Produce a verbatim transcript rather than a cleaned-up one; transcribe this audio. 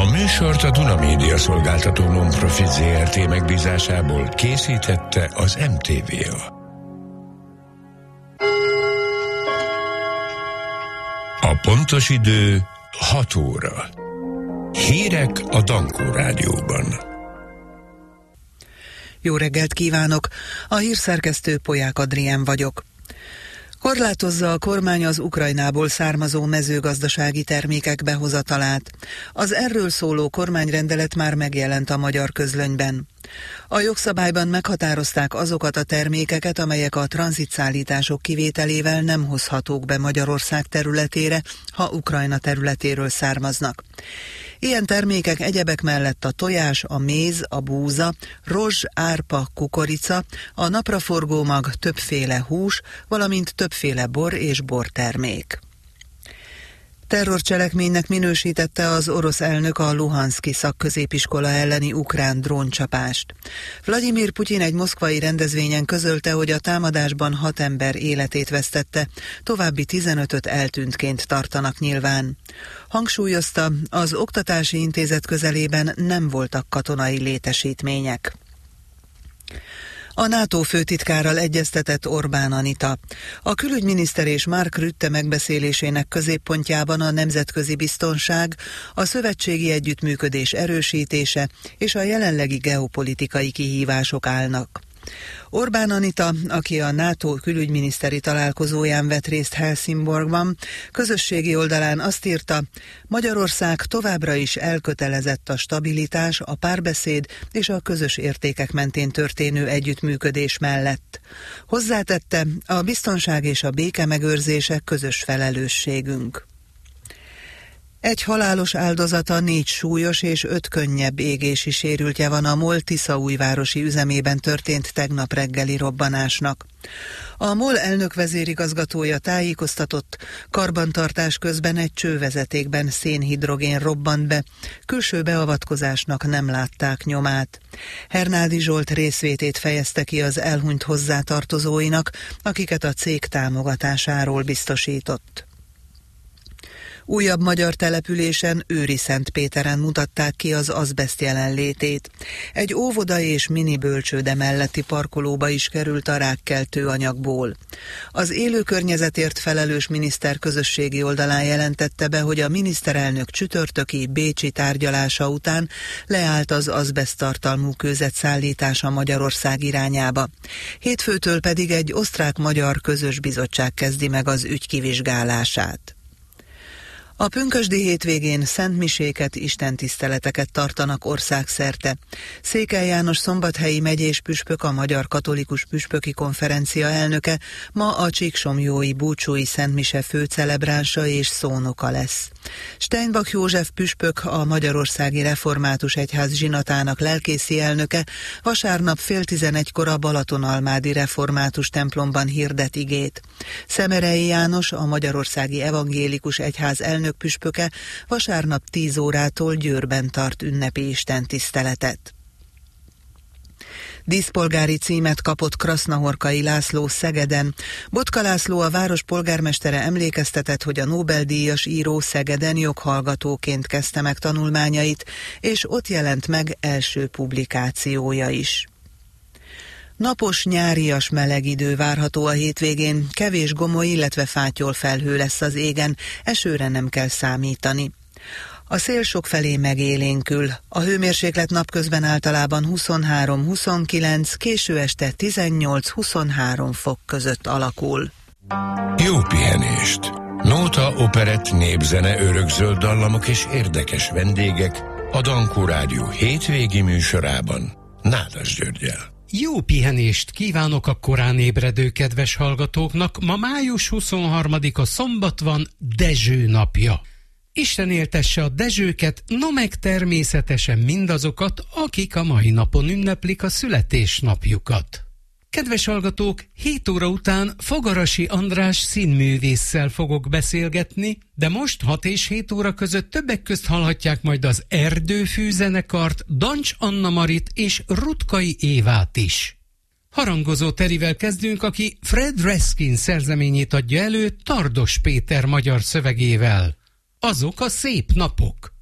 A műsort a Duna Média Szolgáltató Non-Profit zé er té megbízásából készítette az em té vé á. A pontos idő hat óra. Hírek a Dankó Rádióban. Jó reggelt kívánok! A hírszerkesztő Polyák Adrián vagyok. Korlátozza a kormány az Ukrajnából származó mezőgazdasági termékek behozatalát. Az erről szóló kormányrendelet már megjelent a magyar közlönyben. A jogszabályban meghatározták azokat a termékeket, amelyek a tranzitszállítások kivételével nem hozhatók be Magyarország területére, ha Ukrajna területéről származnak. Ilyen termékek egyebek mellett a tojás, a méz, a búza, rozs, árpa, kukorica, a napraforgómag, többféle hús, valamint többféle bor és bortermék. Terrorcselekménynek minősítette az orosz elnök a Luhanszki szakközépiskola elleni ukrán dróncsapást. Vladimir Putyin egy moszkvai rendezvényen közölte, hogy a támadásban hat ember életét vesztette, további tizenötöt eltűntként tartanak nyilván. Hangsúlyozta, az oktatási intézet közelében nem voltak katonai létesítmények. A NATO főtitkárral egyeztetett Orbán Anita. A külügyminiszter és Mark Rutte megbeszélésének középpontjában a nemzetközi biztonság, a szövetségi együttműködés erősítése és a jelenlegi geopolitikai kihívások állnak. Orbán Anita, aki a NATO külügyminiszteri találkozóján vett részt Helsingborgban, közösségi oldalán azt írta, Magyarország továbbra is elkötelezett a stabilitás, a párbeszéd és a közös értékek mentén történő együttműködés mellett. Hozzátette, a biztonság és a béke megőrzése közös felelősségünk. Egy halálos áldozata, négy súlyos és öt könnyebb égési sérültje van a MOL tiszaújvárosi üzemében történt tegnap reggeli robbanásnak. A MOL elnök vezérigazgatója tájékoztatott, karbantartás közben egy csővezetékben szénhidrogén robbant be, külső beavatkozásnak nem látták nyomát. Hernádi Zsolt részvétét fejezte ki az elhunyt hozzátartozóinak, akiket a cég támogatásáról biztosított. Újabb magyar településen, Őriszentpéteren mutatták ki az azbeszt jelenlétét. Egy óvoda és mini bölcsőde melletti parkolóba is került a rákkeltő anyagból. Az élő környezetért felelős miniszter közösségi oldalán jelentette be, hogy a miniszterelnök csütörtöki bécsi tárgyalása után leállt az azbeszt tartalmú kőzet szállítása Magyarország irányába. Hétfőtől pedig egy osztrák-magyar közös bizottság kezdi meg az ügy kivizsgálását. A pünkösdi hétvégén szentmiséket, istentiszteleteket tartanak országszerte. Székely János szombathelyi megyés püspök, a Magyar Katolikus Püspöki Konferencia elnöke ma a csíksomjói búcsúi szentmise főcelebránsa és szónoka lesz. Steinbach József püspök, a Magyarországi Református Egyház zsinatának lelkészi elnöke vasárnap fél tizenegykor a Balatonalmádi Református templomban hirdet igét. Szemerei János, a Magyarországi Evangélikus Egyház elnök püspöke vasárnap tíz órától Győrben tart ünnepi istentiszteletet. Díszpolgári címet kapott Krasznahorkai László Szegeden. Botka László, a város polgármestere emlékeztetett, hogy a Nobel-díjas író Szegeden joghallgatóként kezdte meg tanulmányait, és ott jelent meg első publikációja is. Napos, nyárias meleg idő várható a hétvégén, kevés gomoly, illetve fátyol felhő lesz az égen, esőre nem kell számítani. A szél sokfelé megélénkül, a hőmérséklet napközben általában huszonhárom-huszonkilenc, késő este tizennyolc-huszonhárom fok között alakul. Jó pihenést! Nóta, operett, népzene, örökzöld dallamok és érdekes vendégek a Dankó Rádió hétvégi műsorában Nádas Györggyel. Jó pihenést kívánok a korán ébredő kedves hallgatóknak. Ma május huszonharmadika szombat van, Dezső napja. Isten éltesse a Dezsőket, no meg természetesen mindazokat, akik a mai napon ünneplik a születésnapjukat. Kedves hallgatók, hét óra után Fogarasi András színművésszel fogok beszélgetni, de most hat és hét óra között többek közt hallhatják majd az Erdőfű zenekart, Dancs Anna Marit és Rutkai Évát is. Harangozó Terivel kezdünk, aki Fred Reskin szerzeményét adja elő Tardos Péter magyar szövegével. Azok a szép napok.